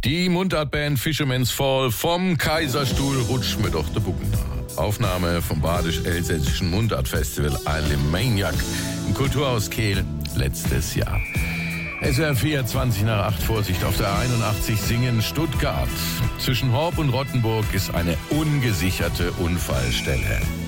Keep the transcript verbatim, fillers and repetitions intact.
Die Mundartband Fisherman's Fall vom Kaiserstuhl rutscht mir doch der Bucken nach. Aufnahme vom badisch-elsässischen Mundartfestival Alemaniac im Kulturhaus Kehl letztes Jahr. S R vier, zwanzig nach acht, Vorsicht auf der einundachtzig Singen Stuttgart. Zwischen Horb und Rottenburg ist eine ungesicherte Unfallstelle.